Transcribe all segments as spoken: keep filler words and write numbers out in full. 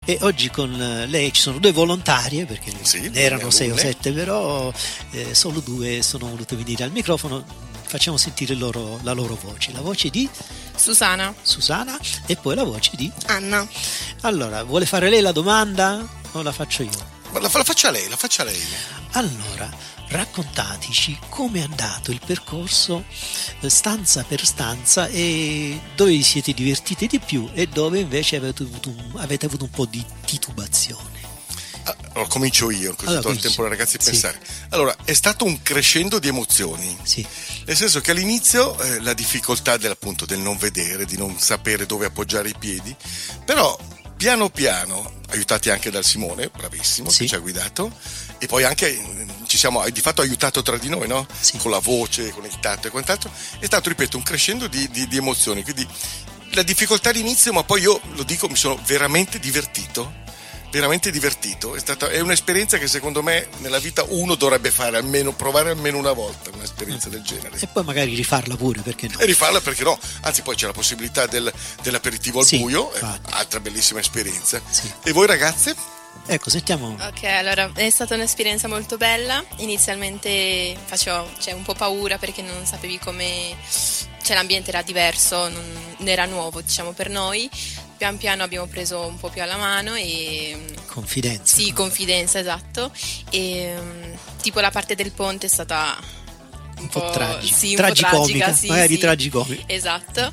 e oggi con lei ci sono due volontarie, perché sì, ne erano sei o sette, però eh, solo due sono volute venire al microfono. Facciamo sentire loro, la loro voce, la voce di Susana. Susana e poi la voce di Anna. Allora, vuole fare lei la domanda o la faccio io? Ma la, la faccia lei, la faccia lei. Allora, raccontateci come è andato il percorso stanza per stanza e dove vi siete divertiti di più e dove invece avete avuto un, avete avuto un po' di titubazione. Allora, comincio io, così allora, do il tempo ai ragazzi di sì. pensare. Allora, è stato un crescendo di emozioni. Sì. Nel senso che all'inizio eh, la difficoltà del, appunto, del non vedere, di non sapere dove appoggiare i piedi, però piano piano, aiutati anche dal Simone, bravissimo, sì. che ci ha guidato, e poi anche ci siamo di fatto aiutato tra di noi, no? Sì. Con la voce, con il tatto e quant'altro, è stato, ripeto, un crescendo di, di, di emozioni, quindi la difficoltà all'inizio, ma poi io lo dico, mi sono veramente divertito. veramente divertito, è stata è un'esperienza che secondo me nella vita uno dovrebbe fare almeno, provare almeno una volta un'esperienza del genere e poi magari rifarla pure, perché no? E rifarla perché no, anzi poi c'è la possibilità del, dell'aperitivo al sì, buio, eh, infatti. altra bellissima esperienza. Sì. E voi ragazze? Ecco, sentiamo. Ok, allora è stata un'esperienza molto bella. Inizialmente facevo cioè, un po' paura perché non sapevi come, cioè l'ambiente era diverso, non era nuovo diciamo per noi. Pian piano abbiamo preso un po' più alla mano e confidenza. Sì, confidenza, esatto. E tipo la parte del ponte è stata un, un po', po' tragica, sì, un tragicomica, po' tragica, sì, magari sì. tragicomica. Esatto.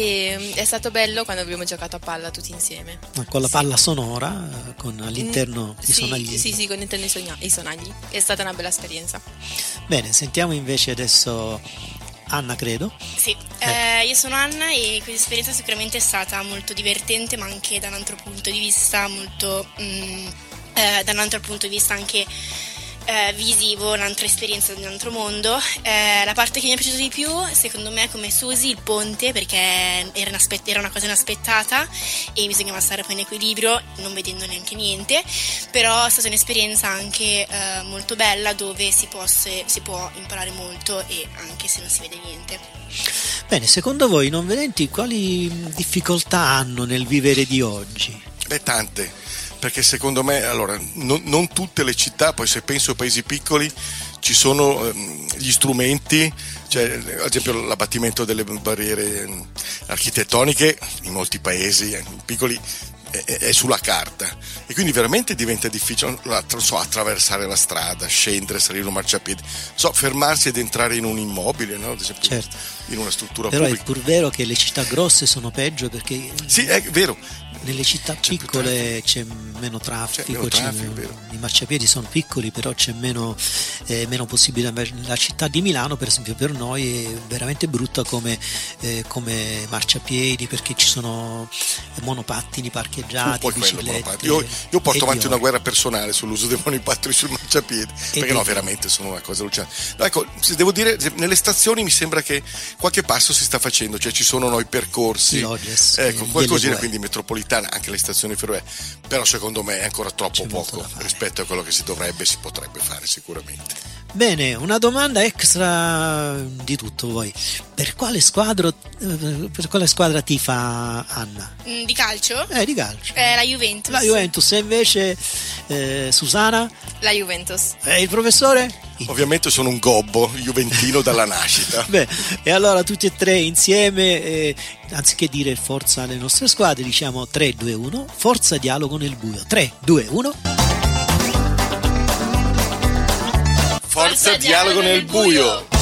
E è stato bello quando abbiamo giocato a palla tutti insieme. Con la sì. palla sonora, con all'interno mm, i sì, sonagli. Sì, sì, con all'interno i, sogna- i sonagli. È stata una bella esperienza. Bene, sentiamo invece adesso Anna, credo. Sì, eh, io sono Anna e questa esperienza sicuramente è stata molto divertente, ma anche da un altro punto di vista molto mm, eh, da un altro punto di vista anche eh, visivo, un'altra esperienza di un altro mondo. Eh, la parte che mi è piaciuta di più, secondo me, come Susi, il ponte, perché era una, era una cosa inaspettata e bisognava stare poi in equilibrio, non vedendo neanche niente, però è stata un'esperienza anche eh, molto bella dove si, posse, si può imparare molto e anche se non si vede niente. Bene, secondo voi i non vedenti quali difficoltà hanno nel vivere di oggi? Beh, tante, perché secondo me, allora, non, non tutte le città, poi se penso a paesi piccoli, ci sono ehm, gli strumenti, cioè ad esempio l'abbattimento delle barriere architettoniche in molti paesi eh, piccoli è, è sulla carta e quindi veramente diventa difficile, non so, attraversare la strada, scendere, salire un marciapiede, so, fermarsi ed entrare in un immobile, no? Ad esempio, certo. in una struttura però pubblica. Però è pur vero che le città grosse sono peggio perché sì, è vero. Nelle città c'è piccole c'è meno traffico, c'è meno traffico c'è, i marciapiedi sono piccoli, però c'è meno, eh, meno possibilità. La città di Milano, per esempio, per noi è veramente brutta come, eh, come marciapiedi, perché ci sono monopattini parcheggiati, biciclette. Io, io porto avanti io. una guerra personale sull'uso dei monopattini sul marciapiedi, e perché no, veramente sono una cosa allucinante. No, ecco, devo dire, nelle stazioni mi sembra che qualche passo si sta facendo, cioè ci sono noi percorsi, Logges, ecco, qualcosina, quindi metropolitana, anche le stazioni ferroviarie, però secondo me è ancora troppo C'è poco rispetto a quello che si dovrebbe, si potrebbe fare sicuramente. Bene, una domanda extra di tutto voi. Per quale squadra per quale squadra tifa Anna? Mm, di calcio? Eh, di calcio. Eh, la Juventus. La Juventus, e invece eh, Susana? La Juventus. E il professore? Ovviamente sono un gobbo juventino dalla nascita. Beh, e allora tutti e tre insieme, eh, anziché dire forza alle nostre squadre, diciamo tre due uno, forza dialogo nel buio. tre due uno. Forza, forza dialogo nel buio. buio.